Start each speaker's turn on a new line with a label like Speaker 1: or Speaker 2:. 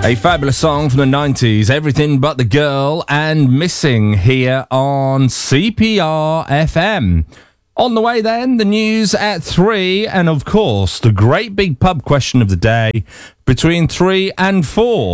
Speaker 1: A fabulous song from the 90s, Everything But the Girl and Missing, here on CPR FM. On the way then, the news at 3, and of course, the great big pub question of the day between 3 and 4.